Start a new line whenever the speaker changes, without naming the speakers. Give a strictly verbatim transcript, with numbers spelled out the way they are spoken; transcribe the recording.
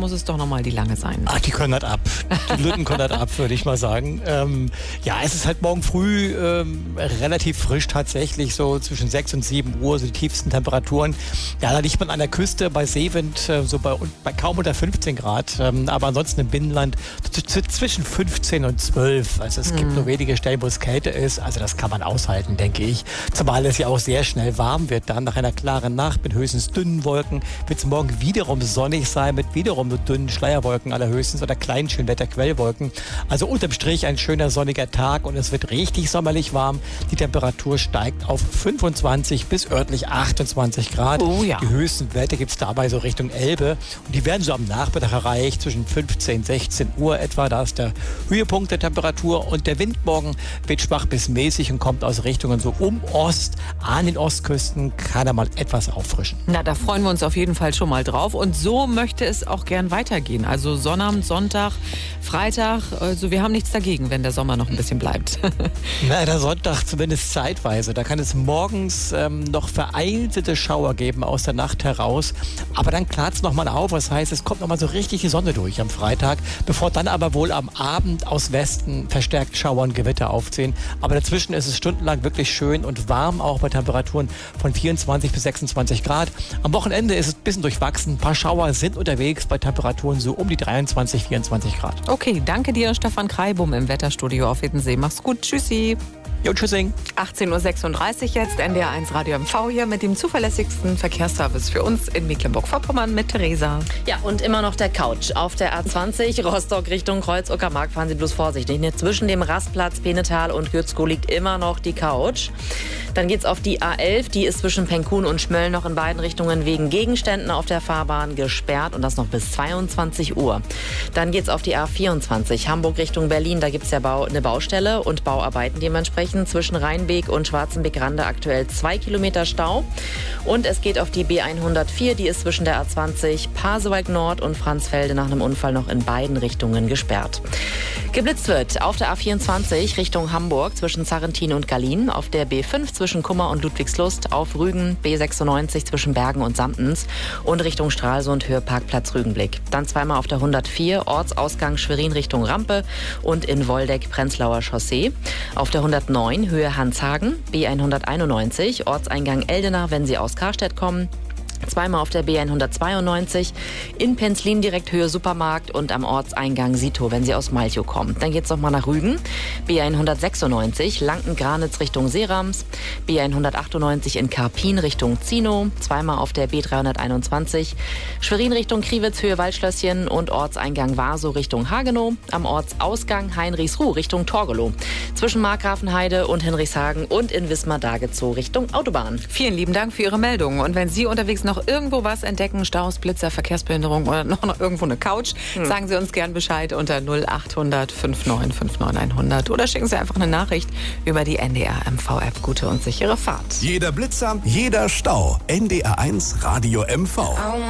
muss es doch nochmal die Lange sein?
Ach, die können das ab. Die Lütten können das ab, würde ich mal sagen. Ähm, ja, es ist halt morgen früh ähm, relativ frisch tatsächlich, so zwischen sechs und sieben Uhr, so die tiefsten Temperaturen. Ja, da liegt man an der Küste bei Seewind äh, so bei, bei kaum unter fünfzehn Grad. Ähm, aber ansonsten im Binnenland zwischen fünfzehn und zwölf. Also es hm. gibt nur wenige Stellen, wo es Kälte ist. Also das kann man aushalten, denke ich. Zumal es ja auch sehr schnell warm wird dann. Nach einer klaren Nacht mit höchstens dünnen Wolken wird es morgen wiederum sonnig sein mit wiederum so dünnen Schleierwolken allerhöchstens oder kleinen Schönwetterquellwolken. Also unterm Strich ein schöner sonniger Tag und es wird richtig sommerlich warm. Die Temperatur steigt auf fünfundzwanzig bis örtlich achtundzwanzig Grad.
Oh ja.
Die höchsten Werte gibt es dabei so Richtung Elbe und die werden so am Nachmittag erreicht zwischen fünfzehn, sechzehn Uhr etwa. Da ist der Höhepunkt der Temperatur und der Wind morgen wird schwach bis mäßig und kommt aus Richtungen so um Ost. An den Ostküsten kann er mal etwas auffrischen.
Na, da freuen wir uns auf jeden Fall schon mal drauf und so möchte es auch gern weitergehen. Also Sonnabend, Sonntag, Freitag, also wir haben nichts dagegen, wenn der Sommer noch ein bisschen bleibt.
Na, der Sonntag zumindest zeitweise. Da kann es morgens ähm, noch vereinzelte Schauer geben aus der Nacht heraus. Aber dann klart es nochmal auf. Das heißt, es kommt nochmal so richtig die Sonne durch am Freitag, bevor dann aber wohl am Abend aus Westen verstärkt Schauer und Gewitter aufziehen. Aber dazwischen ist es stundenlang wirklich schön und warm, auch bei Temperaturen von vierundzwanzig bis sechsundzwanzig Grad. Am Wochenende ist es ein bisschen durchwachsen. Ein paar Schauer sind unterwegs bei Temperaturen so um die dreiundzwanzig, vierundzwanzig Grad.
Okay, danke dir, Stefan Kreibum im Wetterstudio auf Hiddensee. Mach's gut, tschüssi.
Jo, tschüssing.
achtzehn Uhr sechsunddreißig jetzt, N D R eins Radio M V hier mit dem zuverlässigsten Verkehrsservice für uns in Mecklenburg-Vorpommern mit Theresa.
Ja, und immer noch der Couch. Auf der A zwanzig Rostock Richtung Kreuz-Uckermark fahren Sie bloß vorsichtig. Zwischen dem Rastplatz Penetal und Gürzkow liegt immer noch die Couch. Dann geht's auf die A elf, die ist zwischen Penkun und Schmölln noch in beiden Richtungen wegen Gegenständen auf der Fahrbahn gesperrt und das noch bis zweiundzwanzig Uhr. Dann geht's auf die A vierundzwanzig, Hamburg Richtung Berlin, da gibt's ja Bau, eine Baustelle und Bauarbeiten dementsprechend. Zwischen Rheinbeek und Schwarzenbeck-Rande aktuell zwei Kilometer Stau. Und es geht auf die B hundertvier, die ist zwischen der A zwanzig, Pasewalk Nord und Franzfelde nach einem Unfall noch in beiden Richtungen gesperrt. Geblitzt wird auf der A vierundzwanzig Richtung Hamburg zwischen Zarrentin und Gallien, auf der B fünf zwischen Kummer und Ludwigslust, auf Rügen, B sechsundneunzig zwischen Bergen und Samtens und Richtung Stralsund Höheparkplatz Rügenblick. Dann zweimal auf der hundertvier, Ortsausgang Schwerin Richtung Rampe und in Woldeck Prenzlauer Chaussee. Auf der hundertneun Höhe Hanshagen, B hunderteinundneunzig, Ortseingang Eldenach, wenn Sie aus Karstedt kommen. Zweimal auf der B hundertzweiundneunzig, in Penzlin direkt Höhe Supermarkt und am Ortseingang Sito, wenn Sie aus Malchow kommen. Dann geht's noch mal nach Rügen, B hundertsechsundneunzig, Lanken-Granitz Richtung Seerams, B hundertachtundneunzig in Karpin Richtung Zino, zweimal auf der B dreihunderteinundzwanzig, Schwerin Richtung Kriwitz Höhe Waldschlösschen und Ortseingang Warsow Richtung Hagenow, am Ortsausgang Heinrichsruh Richtung Torgelow, zwischen Markgrafenheide und Hinrichshagen und in Wismar-Dagezow Richtung Autobahn.
Vielen lieben Dank für Ihre Meldung und wenn Sie unterwegs noch irgendwo was entdecken, Staus, Blitzer, Verkehrsbehinderung oder noch, noch irgendwo eine Couch, hm. sagen Sie uns gern Bescheid unter null achthundert fünfundneunzig fünfundneunzig hundert oder schicken Sie einfach eine Nachricht über die N D R M V-App. Gute und sichere Fahrt.
Jeder Blitzer, jeder Stau. N D R eins Radio M V.